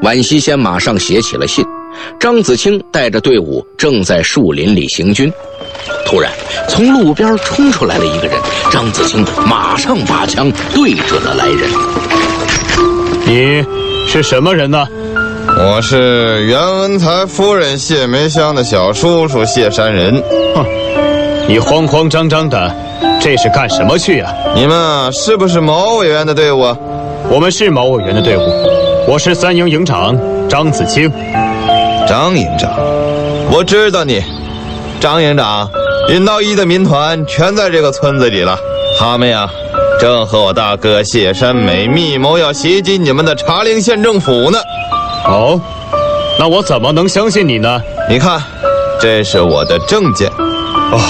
宛西仙马上写起了信。张子清带着队伍正在树林里行军，突然从路边冲出来了一个人，张子清马上把枪对准了来人。 你是什么人呢？ 我是袁文才夫人谢梅香的小叔叔谢山人。 哼，你慌慌张张的，这是干什么去啊？ 你们是不是毛委员的队伍？ 我们是毛委员的队伍，我是三营营长张子清。 张营长，我知道你。张营长，尹道一的民团全在这个村子里了，他们呀，正和我大哥谢山美密谋要袭击你们的茶陵县政府呢。 哦，那我怎么能相信你呢？ 你看，这是我的证件。 哦，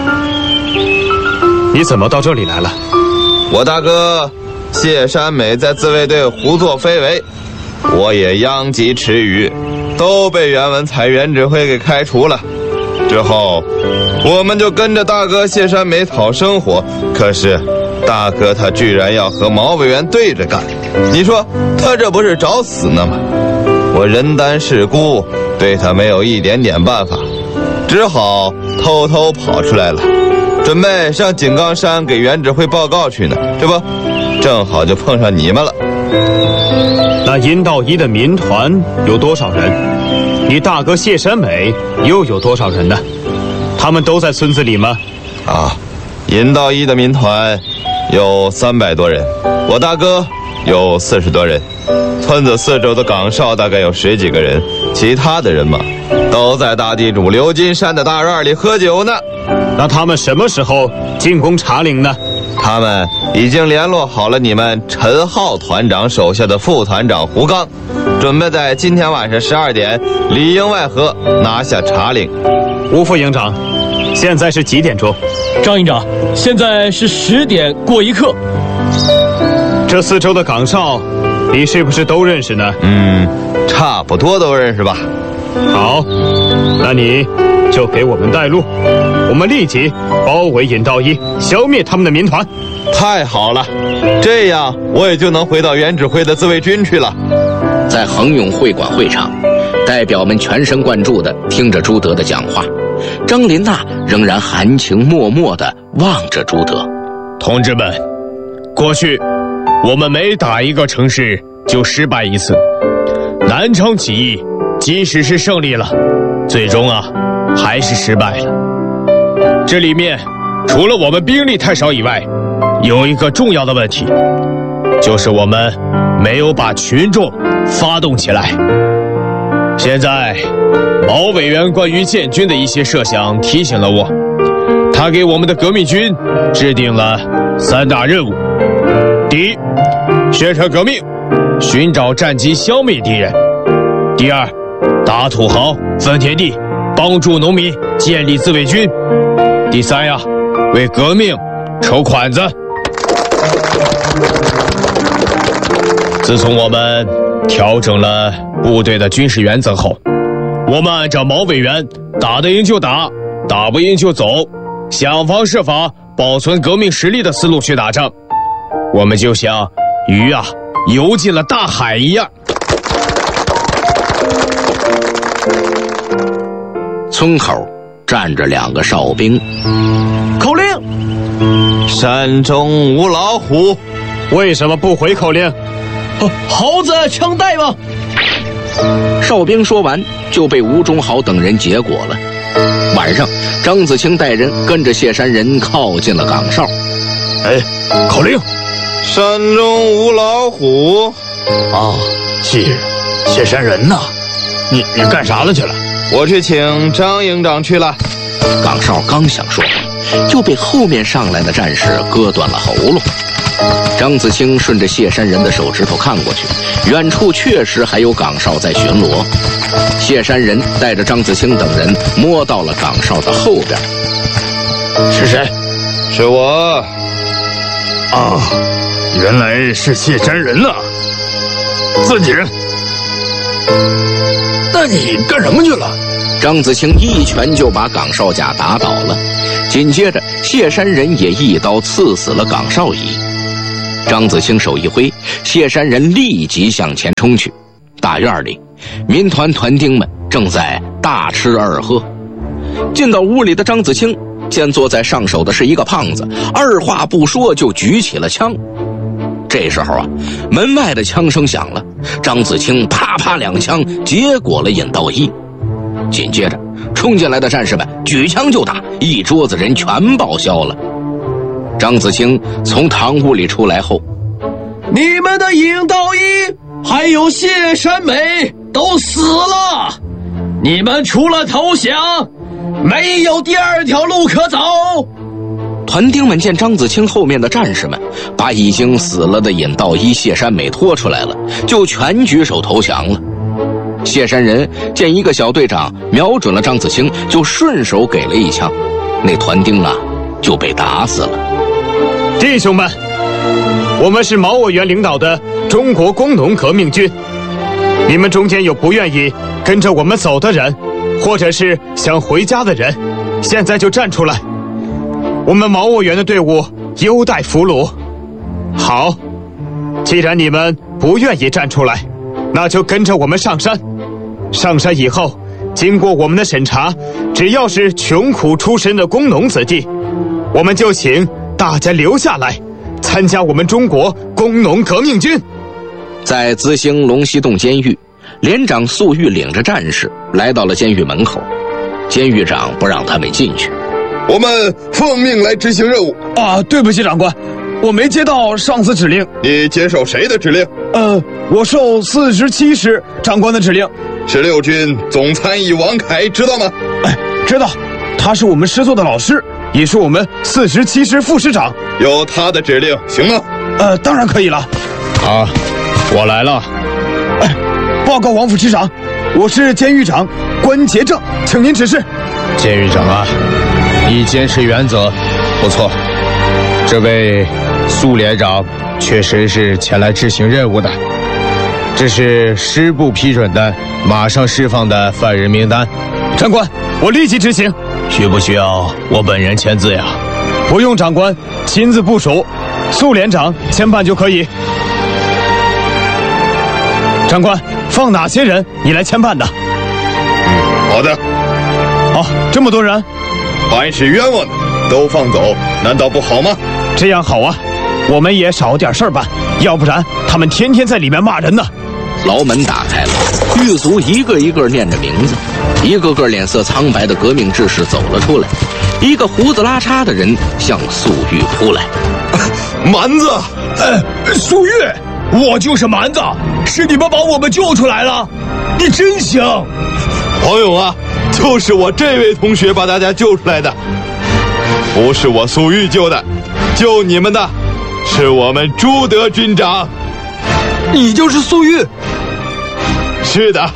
你怎么到这里来了？ 我大哥谢山美在自卫队胡作非为，我也殃及池鱼，都被袁文才袁指挥给开除了。之后我们就跟着大哥谢山美讨生活，可是大哥他居然要和毛委员对着干，你说他这不是找死呢吗？我人单势孤，对他没有一点点办法，只好偷偷跑出来了，准备上井冈山给袁指挥报告去呢。这不正好就碰上你们了。 那殷道一的民团有多少人？你大哥谢山美又有多少人呢？他们都在村子里吗？ 殷道一的民团有300多人，我大哥有40多人，村子四周的岗哨大概有10几个人，其他的人嘛，都在大地主刘金山的大院里喝酒呢。 那他们什么时候进攻茶陵呢？ 他们已经联络好了你们陈浩团长手下的副团长胡刚，准备在今天晚上12点里应外合拿下茶陵。 吴副营长，现在是几点钟？ 张营长，现在是10点过1刻。 这四周的岗哨你是不是都认识呢？ 差不多都认识吧。 好，那你就给我们带路，我们立即包围尹道一，消灭他们的民团。 太好了，这样我也就能回到袁指挥的自卫军去了。 在恒永会馆会场，代表们全神贯注地听着朱德的讲话，张林娜仍然含情脉脉地望着朱德。 同志们，过去我们每打一个城市就失败一次，南昌起义即使是胜利了，最终还是失败了。这里面除了我们兵力太少以外，有一个重要的问题，就是我们没有把群众发动起来。现在毛委员关于建军的一些设想提醒了我，他给我们的革命军制定了3大任务：第一，宣传革命，寻找战机消灭敌人；第二，打土豪分田地，帮助农民建立自卫军；第三为革命筹款子。自从我们调整了部队的军事原则后，我们按照毛委员打得赢就打，打不赢就走，想方设法保存革命实力的思路去打仗。我们就像鱼游进了大海一样。 村口站着2个哨兵。 口令： 山中无老虎。 为什么不回口令？ 猴子枪带吗？ 哨兵说完就被吴忠豪等人结果了。晚上，张子清带人跟着谢山人靠近了岗哨。 口令： 山中无老虎。 谢山人呐，你干啥了去了？ 我去请张营长去了。 岗哨刚想说话，就被后面上来的战士割断了喉咙。张子清顺着谢山人的手指头看过去，远处确实还有岗哨在巡逻。谢山人带着张子清等人摸到了岗哨的后边。 是谁？ 是我。 原来是谢山人呐，自己人。那你干什么去了？ 张子清一拳就把岗哨甲打倒了，紧接着谢山人也一刀刺死了岗哨乙。张子清手一挥，谢山人立即向前冲去， 大院里，民团团丁们正在大吃二喝。进到屋里的张子清见坐在上首的是一个胖子，二话不说就举起了枪。这时候啊，门外的枪声响了，张子清啪啪2枪结果了尹道一。紧接着冲进来的战士们举枪就打，一桌子人全报销了。张子清从堂屋里出来后， 你们的尹道一还有谢山美都死了，你们除了投降，没有第二条路可走。 团丁们见张子清后面的战士们把已经死了的尹道一、谢山美拖出来了，就全举手投降了。谢山人见一个小队长瞄准了张子清，就顺手给了一枪，那团丁啊就被打死了。 弟兄们，我们是毛委员领导的中国工农革命军，你们中间有不愿意跟着我们走的人，或者是想回家的人，现在就站出来，我们毛委员的队伍优待俘虏。好，既然你们不愿意站出来，那就跟着我们上山。上山以后，经过我们的审查，只要是穷苦出身的工农子弟，我们就请大家留下来参加我们中国工农革命军。 在资兴龙溪洞监狱，连长粟裕领着战士来到了监狱门口，监狱长不让他们进去。 我们奉命来执行任务。 对不起长官，我没接到上司指令。 你接受谁的指令？ 我受47师长官的指令。 16军总参议王凯知道吗？ 知道，他是我们师座的老师，也是我们47师副师长。 有他的指令行吗？ 当然可以了。 我来了。 报告王副师长，我是监狱长关杰正，请您指示。 监狱长啊，你坚持原则，不错。这位苏连长确实是前来执行任务的，这是师部批准的马上释放的犯人名单。 长官，我立即执行。 需不需要我本人签字呀？ 不用长官亲自部署，苏连长签办就可以。长官，放哪些人你来签办的？ 好的。 好，这么多人， 凡是冤枉的都放走，难道不好吗？ 这样好啊，我们也少点事儿办，要不然他们天天在里面骂人呢。 牢门打开了，狱卒一个一个念着名字，一个个脸色苍白的革命志士走了出来。一个胡子拉碴的人向粟裕扑来。 蛮子， 粟裕，我就是蛮子，是你们把我们救出来了，你真行。 黄勇啊，就是我这位同学把大家救出来的，不是我粟裕救的，救你们的是我们朱德军长。 你就是粟裕？ 是的。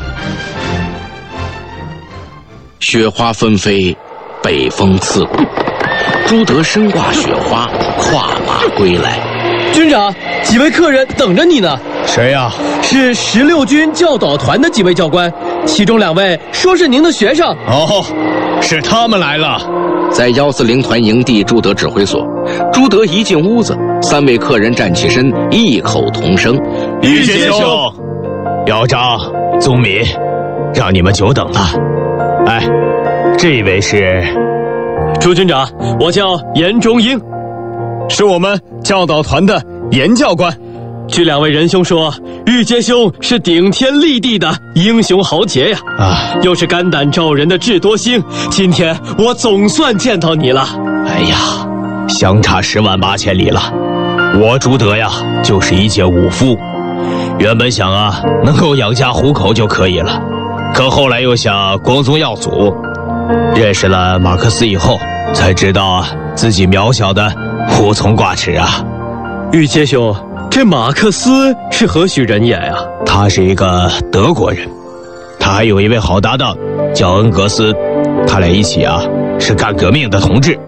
雪花纷飞，北风刺骨，朱德身挂雪花，跨马归来。 军长，几位客人等着你呢。 谁呀？ 是16军教导团的几位教官，其中2位说是您的学生。 哦，是他们来了。 在140团营地朱德指挥所，朱德一进屋子，3位客人站起身，异口同声： 玉杰兄、姚章、宗敏，让你们久等了。这位是朱军长，我叫严中英， 是我们教导团的严教官。 据2位仁兄说，玉阶兄是顶天立地的英雄豪杰呀，又是肝胆照人的智多星，今天我总算见到你了。 哎呀，相差10万8千里了。我朱德呀，就是一介武夫，原本想能够养家糊口就可以了，可后来又想光宗耀祖，认识了马克思以后，才知道自己渺小的无从挂齿啊。 玉阶兄，这马克思是何许人也呀？ 他是一个德国人，他还有一位好搭档叫恩格斯，他俩一起是干革命的同志。